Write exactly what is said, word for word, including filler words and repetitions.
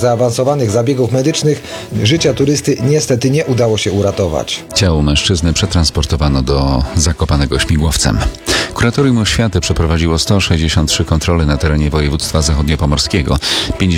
zaawansowanych zabiegów medycznych życia turysty niestety nie udało się uratować. Ciało mężczyzny przetransportowano do Zakopanego śmigłowcem. Kuratorium Oświaty przeprowadziło sto sześćdziesiąt trzy kontrole na terenie województwa zachodniopomorskiego.